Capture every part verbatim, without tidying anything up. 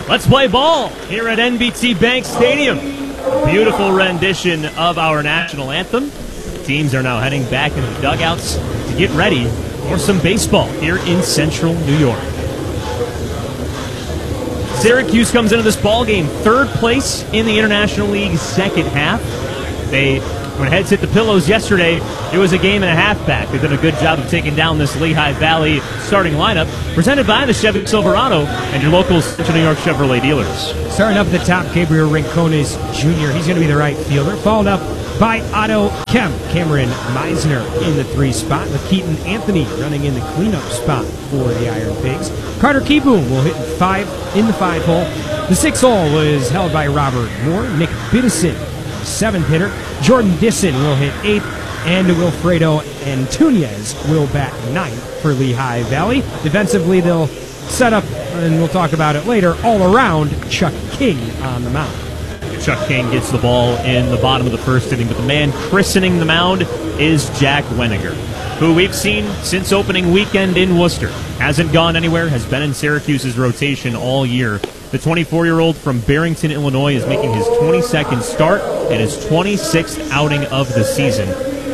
Let's play ball here at N B T Bank Stadium. A beautiful rendition of our national anthem. Teams are now heading back into the dugouts to get ready for some baseball here in central New York. Syracuse comes into this ball game third place in the International League's second half. They, when heads hit the pillows yesterday, it was a game and a half back. They've done a good job of taking down this Lehigh Valley starting lineup, presented by the Chevy Silverado and your local Central New York Chevrolet dealers. Starting up at the top, Gabriel Rincones Junior He's going to be the right fielder, followed up by Otto Kemp. Cameron Meisner in the three spot, with Keaton Anthony running in the cleanup spot for the Iron Pigs. Carter Keyboom will hit five in the five hole. The six hole was held by Robert Moore. Nick Biddison, seventh hitter. Jordan Disson will hit eighth, and Wilfredo Antunez will bat ninth for Lehigh Valley. Defensively, they'll set up, and we'll talk about it later, all around Chuck King on the mound. Chuck King gets the ball in the bottom of the first inning, but the man christening the mound is Jack Wenninger, who we've seen since opening weekend in Worcester. Hasn't gone anywhere, has been in Syracuse's rotation all year. The twenty-four-year-old from Barrington, Illinois, is making his twenty-second start and his twenty-sixth outing of the season.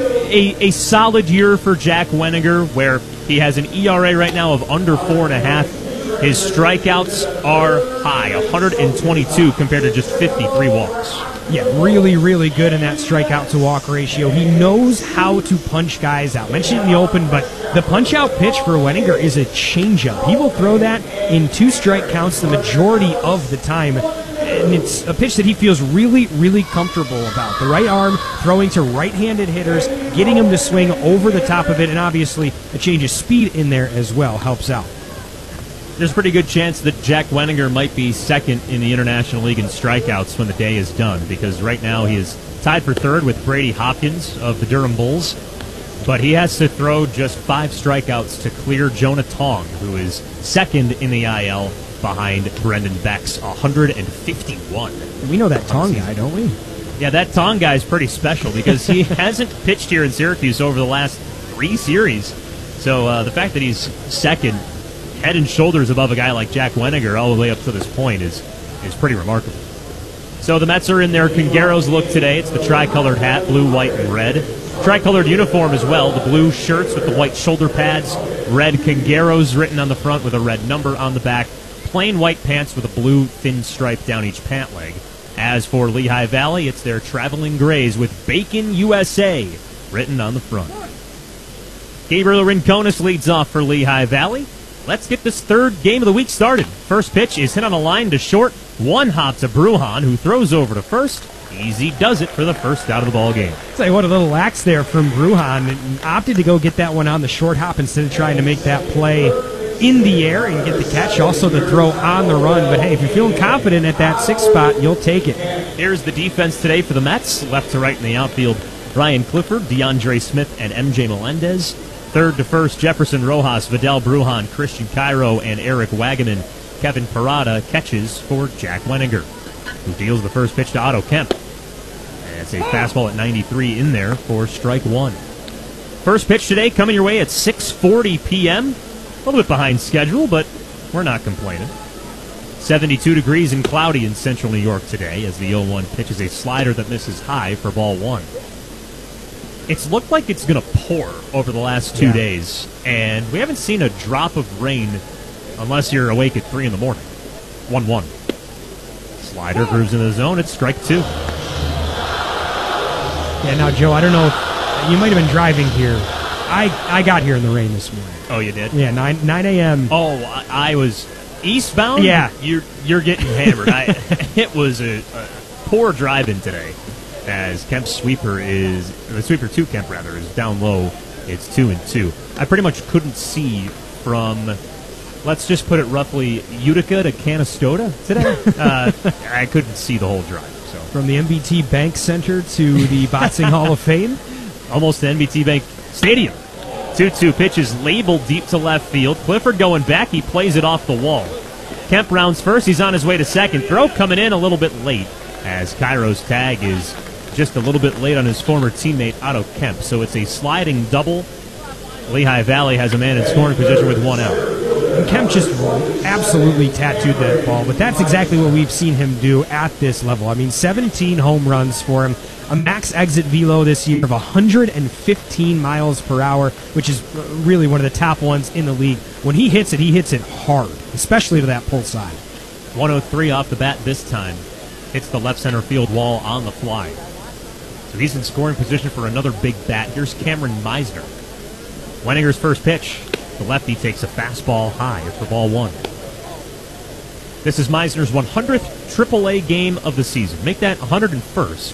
A, a solid year for Jack Wenninger, where he has an E R A right now of under four and a half. His strikeouts are high, one hundred twenty-two compared to just fifty-three walks. Yeah, really, really good in that strikeout to walk ratio. He knows how to punch guys out. Mentioned in the open, but the punch-out pitch for Wenninger is a changeup. He will throw that in two strike counts the majority of the time, and it's a pitch that he feels really, really comfortable about. The right arm throwing to right-handed hitters, getting them to swing over the top of it, and obviously a change of speed in there as well helps out. There's a pretty good chance that Jack Wenninger might be second in the International League in strikeouts when the day is done, because right now he is tied for third with Brady Hopkins of the Durham Bulls, but he has to throw just five strikeouts to clear Jonah Tong, who is second in the I L behind Brendan Beck's one hundred fifty-one. We know that Tong guy, don't we? Yeah, that Tong guy is pretty special because he hasn't pitched here in Syracuse over the last three series. So uh, the fact that he's second, head and shoulders above a guy like Jack Wenninger all the way up to this point is is pretty remarkable. So the Mets are in their Congeros look today. It's the tricolored hat, blue, white, and red. Tricolored uniform as well, the blue shirts with the white shoulder pads, red Congeros written on the front with a red number on the back, plain white pants with a blue thin stripe down each pant leg. As for Lehigh Valley, it's their traveling grays with Bacon U S A written on the front. Gabriel Rincones leads off for Lehigh Valley. Let's get this third game of the week started. First pitch is hit on a line to short. One hop to Bruhan, who throws over to first. Easy does it for the first out of the ball game. Say what a little lax there from Bruhan. Opted to go get that one on the short hop instead of trying to make that play in the air and get the catch. Also the throw on the run. But hey, if you're feeling confident at that sixth spot, you'll take it. Here's the defense today for the Mets. Left to right in the outfield, Ryan Clifford, DeAndre Smith, and M J Melendez. Third to first, Jefferson Rojas, Vidal Bruhan, Christian Cairo, and Eric Wagaman. Kevin Parada catches for Jack Wenninger, who deals the first pitch to Otto Kemp. And it's a fastball at ninety-three in there for strike one. First pitch today coming your way at six forty p.m. A little bit behind schedule, but we're not complaining. seventy-two degrees and cloudy in central New York today as the oh one pitch is a slider that misses high for ball one. It's looked like it's going to pour over the last two yeah. days, and we haven't seen a drop of rain unless you're awake at three in the morning. one one. Slider grooves into the zone. It's strike two. Yeah, now, Joe, I don't know if you might have been driving here. I, I got here in the rain this morning. Oh, you did? Yeah, nine a.m. Oh, I, I was eastbound? Yeah. You're, you're getting hammered. I, it was a, a poor drive-in today. As Kemp's sweeper is, the sweeper to Kemp rather, is down low. It's two and two. I pretty much couldn't see from, let's just put it roughly, Utica to Canastota today. uh, I couldn't see the whole drive. So from the N B T Bank Center to the Boxing Hall of Fame, almost to N B T Bank Stadium. two two pitches labeled deep to left field. Clifford going back. He plays it off the wall. Kemp rounds first. He's on his way to second. Throw coming in a little bit late as Cairo's tag is just a little bit late on his former teammate Otto Kemp. So it's a sliding double. Lehigh Valley has a man in scoring position with one out. And Kemp just absolutely tattooed that ball, but that's exactly what we've seen him do at this level. I mean, seventeen home runs for him, a max exit velo this year of one hundred fifteen miles per hour, which is really one of the top ones in the league. When he hits it, he hits it hard, especially to that pull side. one oh three off the bat this time. Hits the left center field wall on the fly. So he's in scoring position for another big bat. Here's Cameron Meisner. Wenninger's first pitch. The lefty takes a fastball high for ball one. This is Meisner's one hundredth triple A game of the season. Make that one hundred first.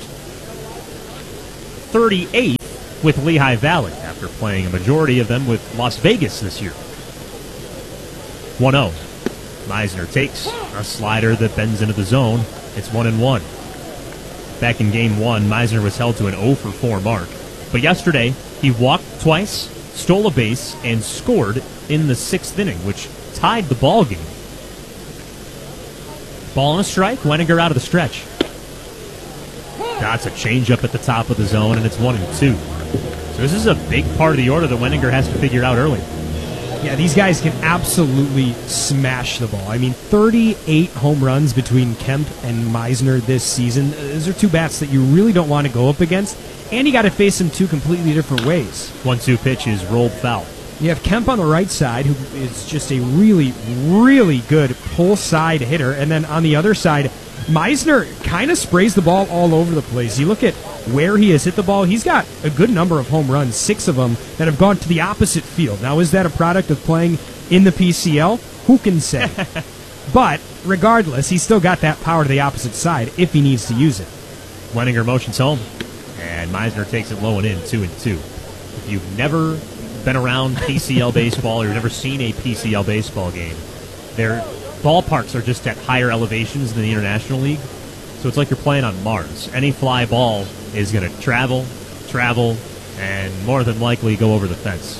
thirty-eighth with Lehigh Valley after playing a majority of them with Las Vegas this year. one oh. Meisner takes a slider that bends into the zone. It's one and one. Back in game one, Meisner was held to an oh for four mark. But yesterday, he walked twice, stole a base, and scored in the sixth inning, which tied the ball game. Ball and a strike, Wenninger out of the stretch. That's a changeup at the top of the zone, and it's one and two. So this is a big part of the order that Wenninger has to figure out early. Yeah, these guys can absolutely smash the ball. I mean, thirty-eight home runs between Kemp and Meisner this season. Those are two bats that you really don't want to go up against, and you got to face them two completely different ways. one two pitch is rolled foul. You have Kemp on the right side, who is just a really, really good pull side hitter, and then on the other side, Meisner kind of sprays the ball all over the place. You look at where he has hit the ball, he's got a good number of home runs, six of them that have gone to the opposite field. Now, is that a product of playing in the P C L? Who can say? But regardless, he's still got that power to the opposite side if he needs to use it. Wenninger motions home, and Meisner takes it low and in, two and two. If you've never been around P C L baseball or you've never seen a P C L baseball game, their ballparks are just at higher elevations than the International League. So it's like you're playing on Mars. Any fly ball is going to travel, travel, and more than likely go over the fence.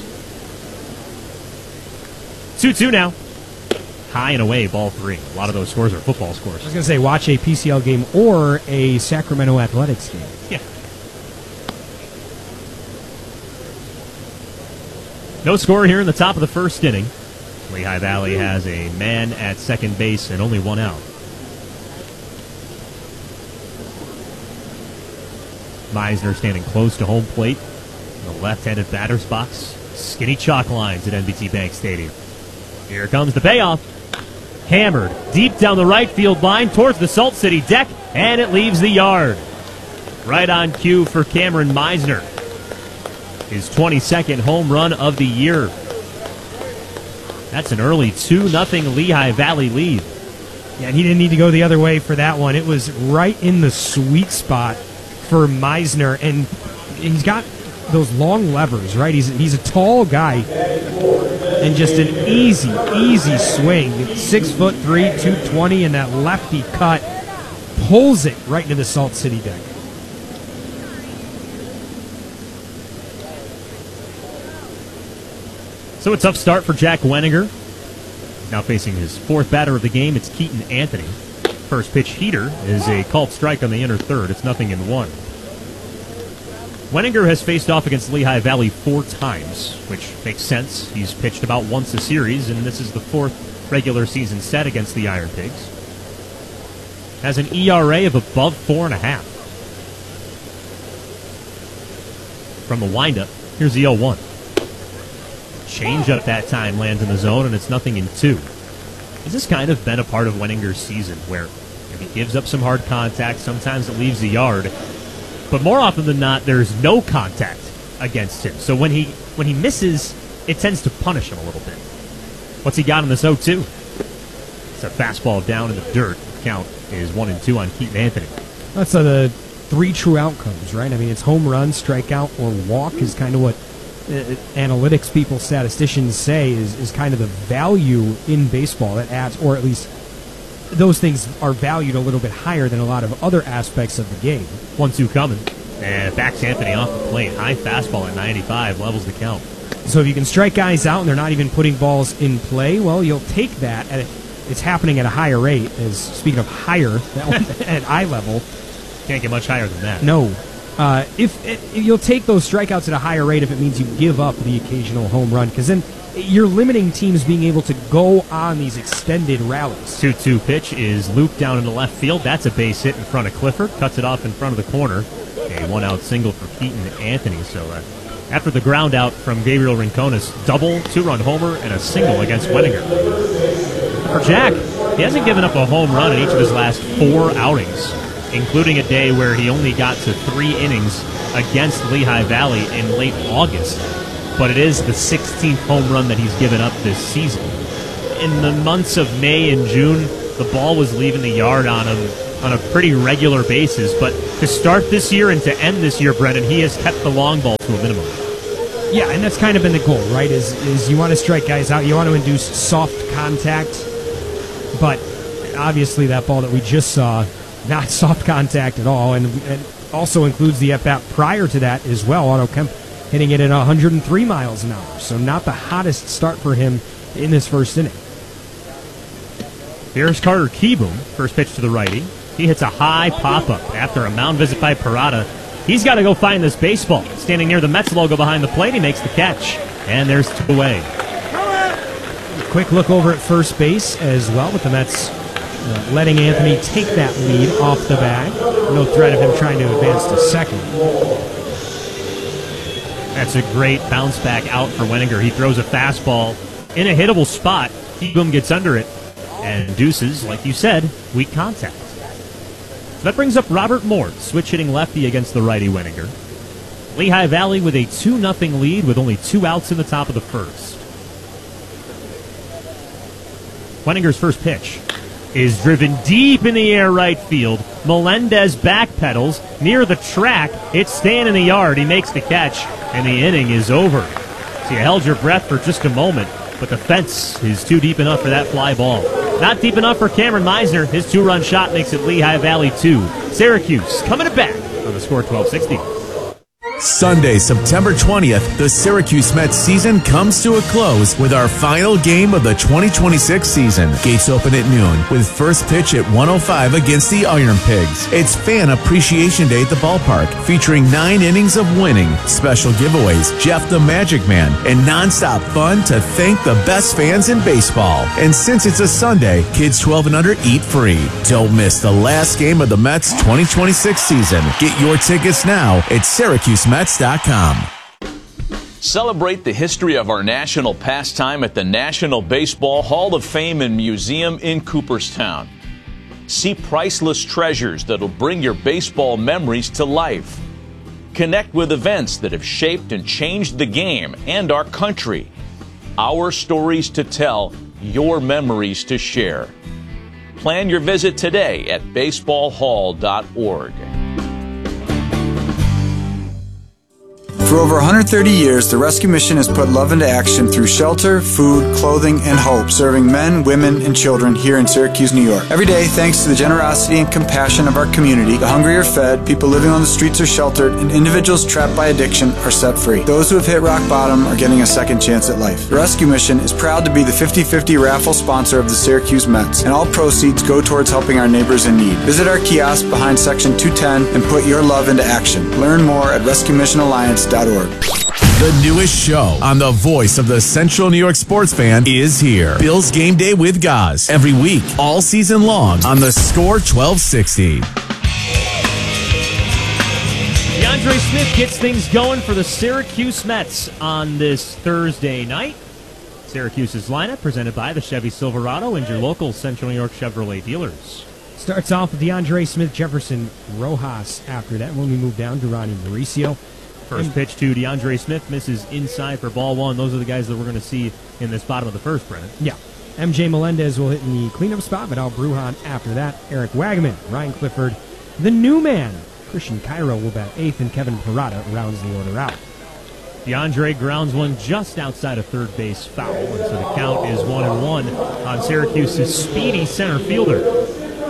two two now. High and away, ball three. A lot of those scores are football scores. I was going to say, watch a P C L game or a Sacramento Athletics game. Yeah. No score here in the top of the first inning. Lehigh Valley has a man at second base and only one out. Meisner standing close to home plate in the left-handed batter's box. Skinny chalk lines at N B T Bank Stadium. Here comes the payoff. Hammered deep down the right field line towards the Salt City deck, and it leaves the yard. Right on cue for Cameron Meisner. His twenty-second home run of the year. That's an early two nothing Lehigh Valley lead. Yeah, and he didn't need to go the other way for that one. It was right in the sweet spot for Meisner, and he's got those long levers, right? He's he's a tall guy, and just an easy, easy swing. Six foot three, two twenty, and that lefty cut pulls it right into the Salt City deck. So a tough start for Jack Wenninger. Now facing his fourth batter of the game, it's Keaton Anthony. First pitch heater is a called strike on the inner third. It's nothing in one. Wenninger has faced off against Lehigh Valley four times, which makes sense. He's pitched about once a series, and this is the fourth regular season set against the Iron Pigs. Has an E R A of above four and a half. From the windup, here's the oh one. Change up that time lands in the zone, and it's nothing in two. This has kind of been a part of Wenninger's season where if he gives up some hard contact, sometimes it leaves the yard. But more often than not, there's no contact against him. So when he when he misses, it tends to punish him a little bit. What's he got in this oh two? It's a fastball down in the dirt. Count is one and two on Keaton Anthony. That's uh, the three true outcomes, right? I mean, it's home run, strikeout, or walk is kind of what uh, analytics people, statisticians say is, is kind of the value in baseball that adds, or at least those things are valued a little bit higher than a lot of other aspects of the game. one two coming. And backs Anthony off the plate. High fastball at ninety-five, levels the count. So if you can strike guys out and they're not even putting balls in play, well, you'll take that. And it's happening at a higher rate. As speaking of higher, that one at eye level. Can't get much higher than that. No. Uh, if, if you'll take those strikeouts at a higher rate if it means you give up the occasional home run, because then you're limiting teams being able to go on these extended rallies. two two pitch is looped down into left field. That's a base hit in front of Clifford. Cuts it off in front of the corner. A one-out single for Keaton Anthony. So uh, after the ground out from Gabriel Rincones, double, two-run homer, and a single against Wenninger. For Jack, he hasn't given up a home run in each of his last four outings, including a day where he only got to three innings against Lehigh Valley in late August. But it is the sixteenth home run that he's given up this season. In the months of May and June, the ball was leaving the yard on him on a pretty regular basis. But to start this year and to end this year, Brendan, he has kept the long ball to a minimum. Yeah, and that's kind of been the goal, right? Is is you want to strike guys out, you want to induce soft contact, but obviously that ball that we just saw, not soft contact at all, and, and also includes the at-bat prior to that as well. Otto Kemp hitting it at one hundred three miles an hour, so not the hottest start for him in this first inning. Here's Carter Kieboom, first pitch to the righty. He hits a high pop-up after a mound visit by Parada. He's got to go find this baseball. Standing near the Mets logo behind the plate, he makes the catch, and there's two away. Quick look over at first base as well, with the Mets uh, letting Anthony take that lead off the bag. No threat of him trying to advance to second. That's a great bounce back out for Wenninger. He throws a fastball in a hittable spot. Kieboom gets under it and induces, like you said, weak contact. So that brings up Robert Mort, switch hitting lefty against the righty Wenninger. Lehigh Valley with a two nothing lead with only two outs in the top of the first. Wenninger's first pitch is driven deep in the air right field. Melendez backpedals near the track. It's staying in the yard. He makes the catch, and the inning is over. So you held your breath for just a moment, but the fence is too deep enough for that fly ball. Not deep enough for Cameron Meisner. His two-run shot makes it Lehigh Valley two. Syracuse coming it back on the score twelve sixty. Sunday, September twentieth, the Syracuse Mets season comes to a close with our final game of the twenty twenty-six season. Gates open at noon with first pitch at one oh five against the Iron Pigs. It's Fan Appreciation Day at the ballpark, featuring nine innings of winning, special giveaways, Jeff the Magic Man, and nonstop fun to thank the best fans in baseball. And since it's a Sunday, kids twelve and under eat free. Don't miss the last game of the Mets twenty twenty-six season. Get your tickets now at Syracuse Mets dot com. Celebrate the history of our national pastime at the National Baseball Hall of Fame and Museum in Cooperstown. See priceless treasures that'll bring your baseball memories to life. Connect with events that have shaped and changed the game and our country. Our stories to tell, your memories to share. Plan your visit today at baseball hall dot org. For over one hundred thirty years, the Rescue Mission has put love into action through shelter, food, clothing, and hope, serving men, women, and children here in Syracuse, New York. Every day, thanks to the generosity and compassion of our community, the hungry are fed, people living on the streets are sheltered, and individuals trapped by addiction are set free. Those who have hit rock bottom are getting a second chance at life. The Rescue Mission is proud to be the fifty fifty raffle sponsor of the Syracuse Mets, and all proceeds go towards helping our neighbors in need. Visit our kiosk behind Section two ten and put your love into action. Learn more at rescue mission alliance dot org. The newest show on the voice of the Central New York sports fan is here. Bills Game Day with Gaz. Every week, all season long on the Score twelve sixty. DeAndre Smith gets things going for the Syracuse Mets on this Thursday night. Syracuse's lineup presented by the Chevy Silverado and your local Central New York Chevrolet dealers. Starts off with DeAndre Smith, Jefferson Rojas after that. When we move down to Ronnie Mauricio. First pitch to DeAndre Smith, misses inside for ball one. Those are the guys that we're going to see in this bottom of the first, Brennan. Yeah. M J Melendez will hit in the cleanup spot, Vidal Brujan after that. Eric Wagaman, Ryan Clifford, the new man, Christian Cairo will bat eighth, and Kevin Parada rounds the order out. DeAndre grounds one just outside of third base foul, and so the count is one and one on Syracuse's speedy center fielder.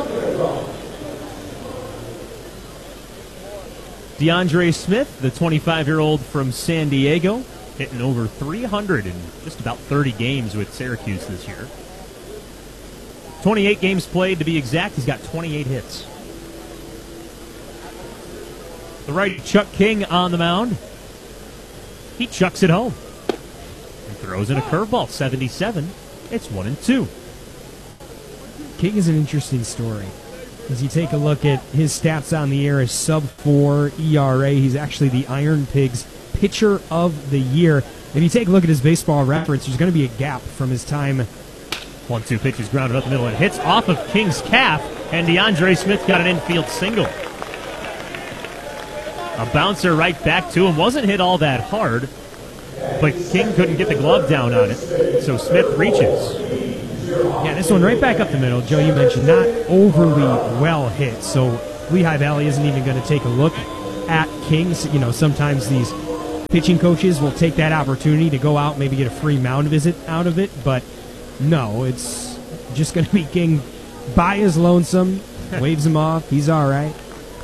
DeAndre Smith, the twenty-five-year-old from San Diego, hitting over three hundred in just about thirty games with Syracuse this year. twenty-eight games played to be exact. He's got twenty-eight hits. The righty Chuck King on the mound. He chucks it home and throws in a curveball, seventy-seven. It's one and two. King is an interesting story. As you take a look at his stats on the year, a sub four E R A. He's actually the Iron Pigs pitcher of the year. If you take a look at his baseball reference, there's going to be a gap from his time. One two pitch is grounded up the middle and hits off of King's calf, and DeAndre Smith got an infield single. A bouncer right back to him. Wasn't hit all that hard, but King couldn't get the glove down on it, so Smith reaches. Yeah, this one right back up the middle. Joe, you mentioned not overly well hit, so Lehigh Valley isn't even going to take a look at Kings. You know, sometimes these pitching coaches will take that opportunity to go out, maybe get a free mound visit out of it, but no, it's just going to be King by his lonesome, waves him off, he's all right.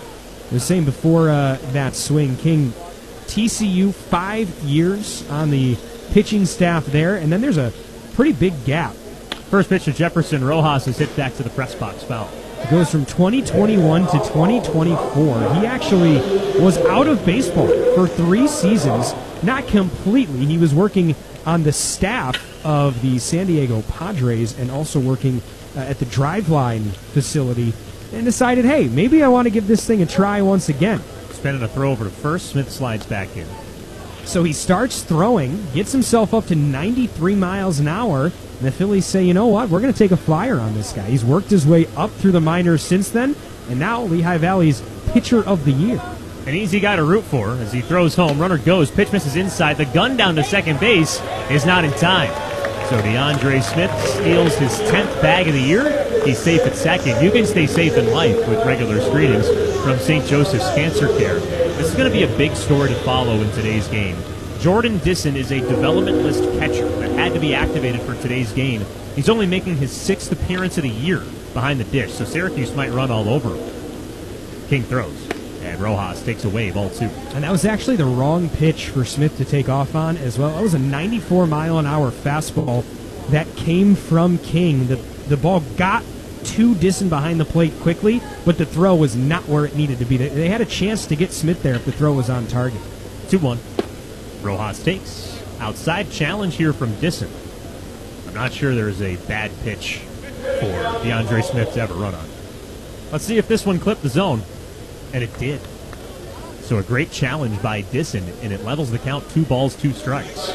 I was saying before uh, that swing, King, T C U, five years on the pitching staff there, and then there's a pretty big gap. First pitch to Jefferson Rojas is hit back to the press box, foul. It goes from twenty twenty-one to twenty twenty-four. He actually was out of baseball for three seasons, not completely. He was working on the staff of the San Diego Padres and also working uh, at the Driveline facility, and decided, hey, maybe I want to give this thing a try once again. Spinning a throw over to first. Smith slides back in. So he starts throwing, gets himself up to ninety-three miles an hour, and the Phillies say, you know what, we're going to take a flyer on this guy. He's worked his way up through the minors since then, and now Lehigh Valley's pitcher of the year. An easy guy to root for as he throws home. Runner goes, pitch misses inside. The gun down to second base is not in time. So DeAndre Smith steals his tenth bag of the year. He's safe at second. You can stay safe in life with regular screenings from Saint Joseph's Cancer Care. This is going to be a big story to follow in today's game. Jordan Disson is a development list catcher that had to be activated for today's game. He's only making his sixth appearance of the year behind the dish, so Syracuse might run all over him. King throws, and Rojas takes away ball two. And that was actually the wrong pitch for Smith to take off on as well. That was a ninety-four mile an hour fastball that came from King. The, the ball got to Disson behind the plate quickly, but the throw was not where it needed to be. They, they had a chance to get Smith there if the throw was on target. two one. Rojas takes. Outside challenge here from Disson. I'm not sure there's a bad pitch for DeAndre Smith to ever run on. Let's see if this one clipped the zone. And it did. So a great challenge by Disson, and it levels the count, two balls, two strikes.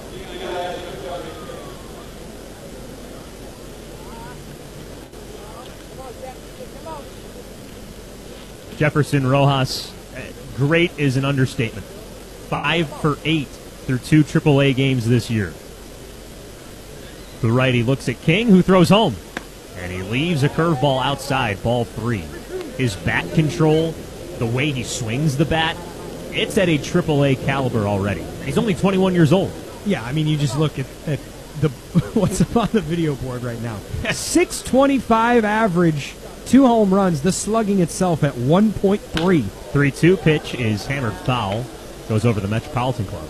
Jefferson Rojas, great is an understatement. Five for eight through two triple A games this year. The righty looks at King, who throws home. And he leaves a curveball outside, ball three. His bat control, the way he swings the bat, it's at a triple A caliber already. He's only twenty-one years old. Yeah, I mean, you just look at, at the what's up on the video board right now. six twenty-five average, two home runs, the slugging itself at one point three. three two pitch is hammered foul. Goes over the Metropolitan Club.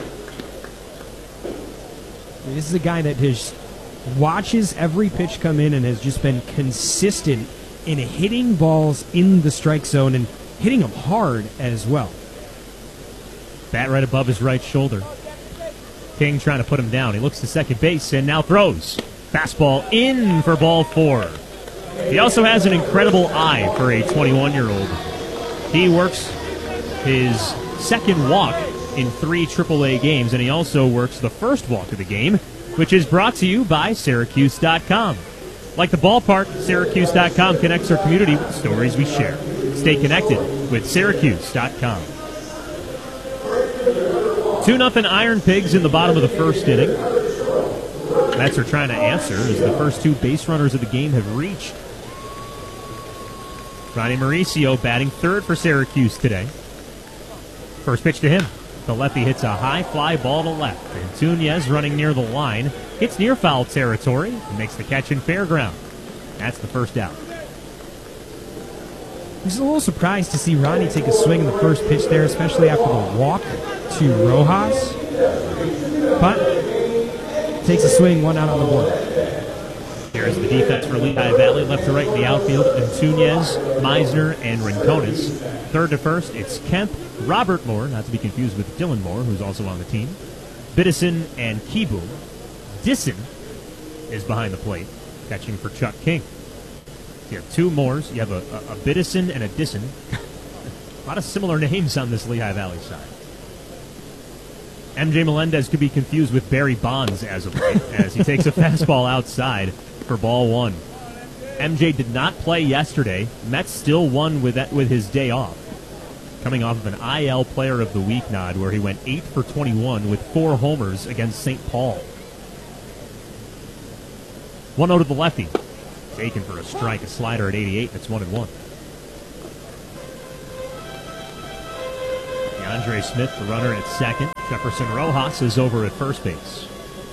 This is a guy that has watches every pitch come in and has just been consistent in hitting balls in the strike zone and hitting them hard as well. Bat right above his right shoulder. King trying to put him down. He looks to second base and now throws. Fastball in for ball four. He also has an incredible eye for a twenty-one-year-old. He works his second walk in three triple A games, and he also works the first walk of the game, which is brought to you by Syracuse dot com. Like the ballpark, Syracuse dot com connects our community with stories we share. Stay connected with Syracuse dot com. two nothing Iron Pigs in the bottom of the first inning. Mets are trying to answer as the first two base runners of the game have reached. Ronnie Mauricio batting third for Syracuse today. First pitch to him. The lefty hits a high fly ball to left. And Tunez running near the line. Hits near foul territory and makes the catch in fairground. That's the first out. I was a little surprised to see Ronnie take a swing in the first pitch there, especially after the walk to Rojas. But takes a swing, one out on the board. Here's the defense for Lehigh Valley. Left to right in the outfield. And Tunez, Meisner, and Rincones. Third to first, it's Kemp, Robert Moore, not to be confused with Dylan Moore, who's also on the team, Biddison, and Kibu. Disson is behind the plate, catching for Chuck King. You have two Moores. You have a, a, a Biddison and a Disson. A lot of similar names on this Lehigh Valley side. M J Melendez could be confused with Barry Bonds as of late, as he takes a fastball outside for ball one. M J did not play yesterday. Mets still won with that, with his day off, coming off of an I L Player of the Week nod where he went eight for twenty-one with four homers against Saint Paul. one oh to the lefty. Taken for a strike, a slider at eighty-eight, and it's one and one. DeAndre Smith, the runner at second. Jefferson Rojas is over at first base.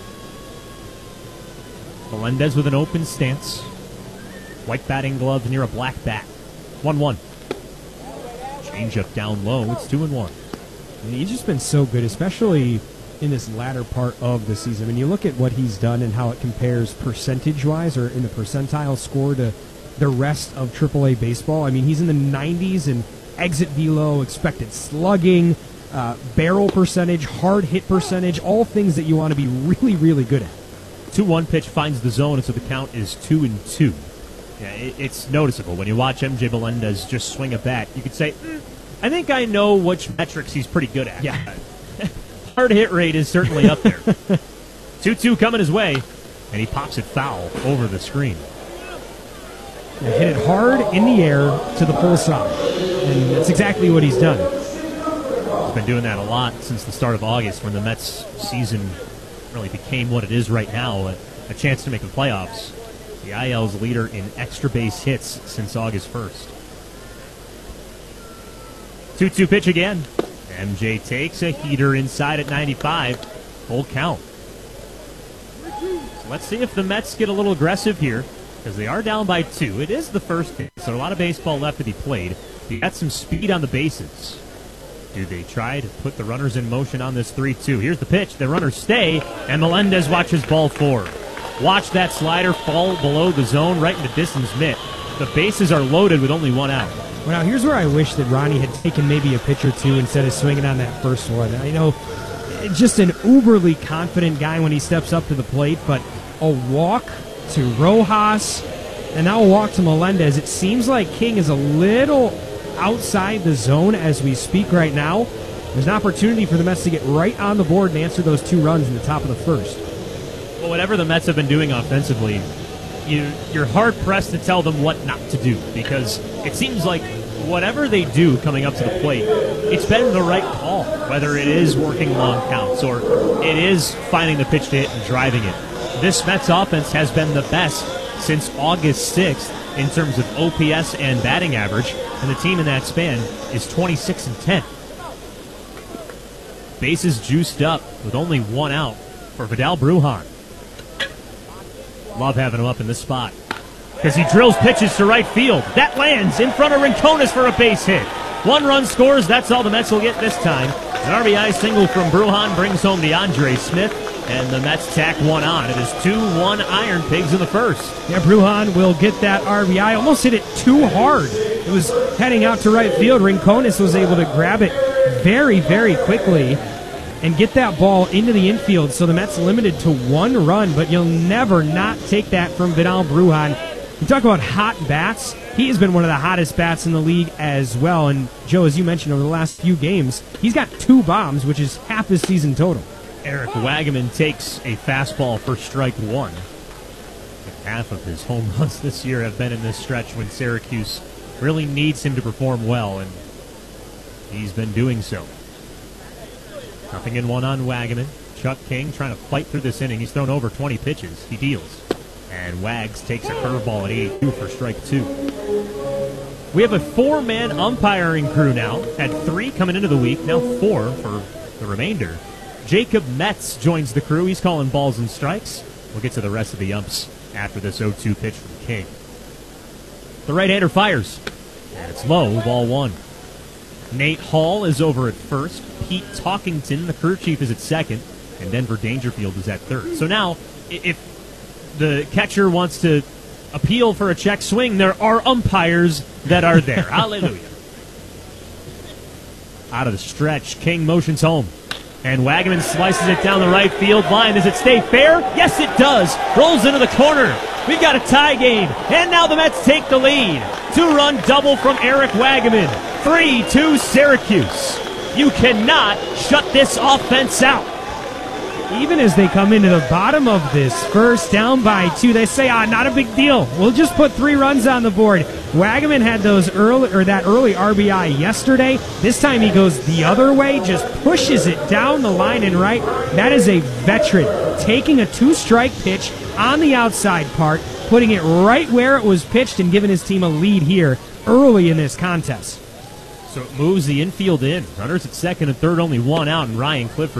Melendez with an open stance. White batting glove near a black bat. one one. Change up down low. It's two and one. And he's just been so good, especially in this latter part of the season. I mean, you look at what he's done and how it compares percentage-wise or in the percentile score to the rest of triple A baseball. I mean, he's in the nineties in exit velo, expected slugging, uh, barrel percentage, hard hit percentage, all things that you want to be really, really good at. two one pitch finds the zone, and so the count is two and two. Yeah, it, it's noticeable when you watch M J Melendez just swing a bat. You could say, mm, I think I know which metrics he's pretty good at. Yeah. Hard hit rate is certainly up there. two two coming his way, and he pops it foul over the screen. Yeah, hit it hard in the air to the full side, and that's exactly what he's done. He's been doing that a lot since the start of August when the Mets season really became what it is right now, a, a chance to make the playoffs. The I L's leader in extra base hits since August first. two two pitch again. M J takes a heater inside at ninety-five. Full count. So let's see if the Mets get a little aggressive here, because they are down by two. It is the first pitch, so a lot of baseball left to be played. You got some speed on the bases. Do they try to put the runners in motion on this three two? Here's the pitch. The runners stay, and Melendez watches ball four. Watch that slider fall below the zone right into Disson's mitt. The bases are loaded with only one out. Well, now here's where I wish that Ronnie had taken maybe a pitch or two instead of swinging on that first one. I know, just an uberly confident guy when he steps up to the plate, but a walk to Rojas, and now a walk to Melendez. It seems like King is a little outside the zone as we speak right now. There's an opportunity for the Mets to get right on the board and answer those two runs in the top of the first. Well, whatever the Mets have been doing offensively, you, you're hard-pressed to tell them what not to do, because it seems like whatever they do coming up to the plate, it's been the right call, whether it is working long counts or it is finding the pitch to hit and driving it. This Mets offense has been the best since August sixth in terms of O P S and batting average, and the team in that span is twenty-six and ten. Bases juiced up with only one out for Vidal Brujan. Love having him up in this spot because he drills pitches to right field. That lands in front of Rincones for a base hit. One run scores. That's all the Mets will get this time. An R B I single from Brujan brings home DeAndre Smith, and the Mets tack one on. It is two one Iron Pigs in the first. Yeah, Brujan will get that R B I. Almost hit it too hard. It was heading out to right field. Rincones was able to grab it very, very quickly and get that ball into the infield. So the Mets limited to one run, but you'll never not take that from Vidal Brujan. You talk about hot bats. He has been one of the hottest bats in the league as well. And, Joe, as you mentioned, over the last few games, he's got two bombs, which is half his season total. Eric Wagaman takes a fastball for strike one. And half of his home runs this year have been in this stretch when Syracuse really needs him to perform well, and he's been doing so. Nothing in one on Wagaman. Chuck King trying to fight through this inning. He's thrown over twenty pitches. He deals. And Wags takes a curveball at eighty-two for strike two. We have a four-man umpiring crew now. Had three coming into the week, now four for the remainder. Jacob Metz joins the crew. He's calling balls and strikes. We'll get to the rest of the umps after this oh two pitch from King. The right-hander fires. And it's low, ball one. Nate Hall is over at first. Pete Talkington, the crew chief, is at second. And Denver Dangerfield is at third. So now, if the catcher wants to appeal for a check swing, there are umpires that are there. Hallelujah. Out of the stretch, King motions home. And Wagaman slices it down the right field line. Does it stay fair? Yes, it does. Rolls into the corner. We've got a tie game. And now the Mets take the lead. Two-run double from Eric Wagaman. three two Syracuse. You cannot shut this offense out. Even as they come into the bottom of this first, down by two, they say, ah, not a big deal. We'll just put three runs on the board. Wagaman had those early, or that early R B I yesterday. This time he goes the other way, just pushes it down the line and right. That is a veteran taking a two-strike pitch on the outside part, putting it right where it was pitched and giving his team a lead here early in this contest. So it moves the infield in. Runners at second and third, only one out, and Ryan Clifford